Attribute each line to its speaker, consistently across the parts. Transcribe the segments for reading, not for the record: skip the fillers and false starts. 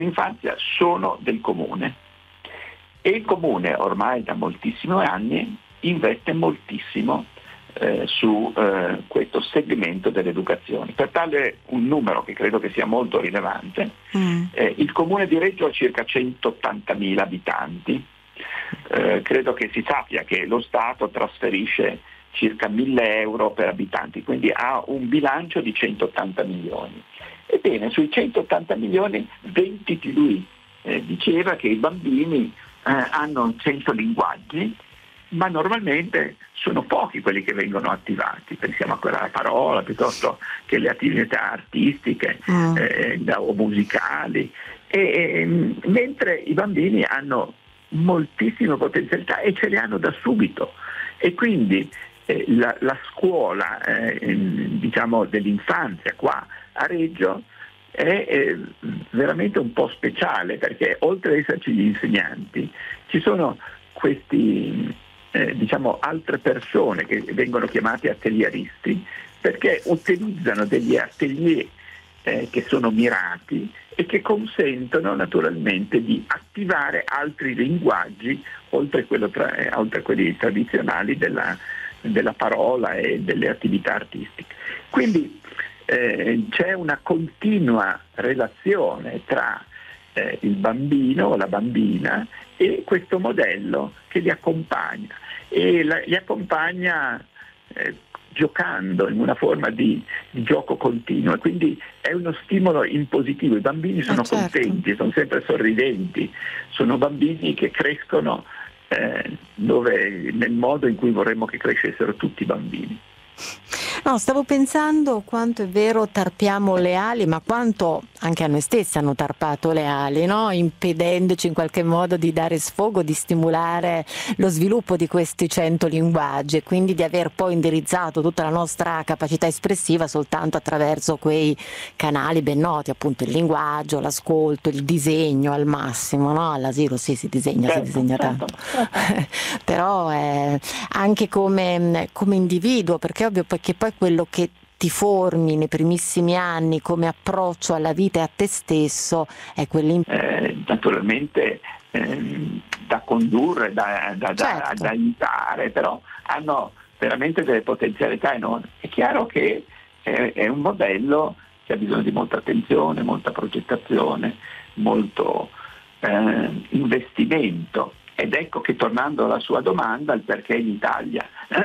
Speaker 1: infanzia sono del comune e il comune ormai da moltissimi anni investe moltissimo su questo segmento dell'educazione. Per tale un numero che credo che sia molto rilevante, il comune di Reggio ha circa 180.000 abitanti. Credo che si sappia che lo Stato trasferisce circa 1.000 euro per abitanti, quindi ha un bilancio di 180 milioni. Ebbene, sui 180 milioni, 20 di lui diceva che i bambini hanno 100 linguaggi, ma normalmente sono pochi quelli che vengono attivati. Pensiamo a quella alla parola, piuttosto che le attività artistiche o musicali, mentre i bambini hanno moltissime potenzialità e ce le hanno da subito, e quindi la scuola diciamo dell'infanzia qua a Reggio è veramente un po' speciale, perché oltre ad esserci gli insegnanti ci sono questi diciamo altre persone che vengono chiamati atelieristi, perché utilizzano degli atelier che sono mirati e che consentono naturalmente di attivare altri linguaggi oltre a quelli tradizionali della parola e delle attività artistiche. Quindi c'è una continua relazione tra il bambino o la bambina e questo modello che li accompagna, e li accompagna giocando in una forma di gioco continuo, e quindi è uno stimolo in positivo. I bambini sono contenti, sono sempre sorridenti, sono bambini che crescono nel modo in cui vorremmo che crescessero tutti i bambini.
Speaker 2: No, stavo pensando quanto è vero tarpiamo le ali, ma quanto anche a noi stessi hanno tarpato le ali, no? Impedendoci in qualche modo di dare sfogo, di stimolare lo sviluppo di questi 100 linguaggi, e quindi di aver poi indirizzato tutta la nostra capacità espressiva soltanto attraverso quei canali ben noti, appunto il linguaggio, l'ascolto, il disegno al massimo, no? All'asilo sì, si disegna tanto. Però anche come individuo, perché è ovvio che poi quello che ti formi nei primissimi anni come approccio alla vita e a te stesso è quello
Speaker 1: naturalmente da condurre, da aiutare, però hanno veramente delle potenzialità enormi. È chiaro che è un modello che ha bisogno di molta attenzione, molta progettazione, molto investimento, ed ecco che, tornando alla sua domanda, il perché in Italia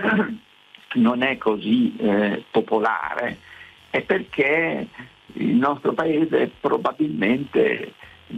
Speaker 1: non è così popolare è perché il nostro paese probabilmente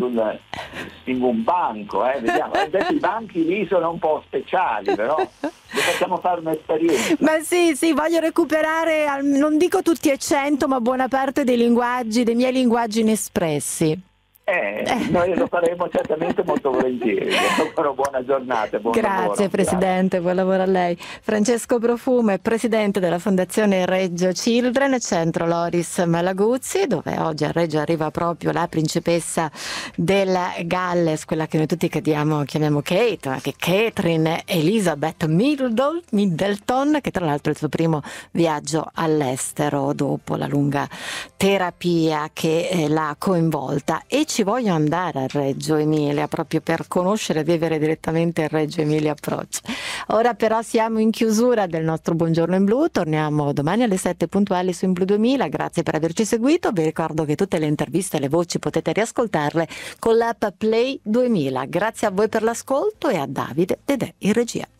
Speaker 1: in un banco, vediamo, adesso i banchi lì sono un po' speciali, però facciamo fare un'esperienza.
Speaker 2: Ma sì, voglio recuperare, non dico tutti e 100, ma buona parte dei miei linguaggi inespressi.
Speaker 1: Noi lo faremo certamente molto volentieri. Buona giornata, buon lavoro.
Speaker 2: Grazie Presidente, buon lavoro a lei. Francesco Profumo, Presidente della Fondazione Reggio Children, Centro Loris Malaguzzi, dove oggi a Reggio arriva proprio la principessa del Galles, quella che noi tutti chiamiamo Kate, ma che Catherine Elizabeth Middleton, che tra l'altro è il suo primo viaggio all'estero dopo la lunga terapia che l'ha coinvolta. E ci voglio andare a Reggio Emilia proprio per conoscere e vivere direttamente il Reggio Emilia Approach. Ora però siamo in chiusura del nostro Buongiorno in Blu, torniamo domani alle 7 puntuali su In Blu 2000. Grazie per averci seguito, vi ricordo che tutte le interviste e le voci potete riascoltarle con l'app Play 2000. Grazie a voi per l'ascolto e a Davide Dedè in regia.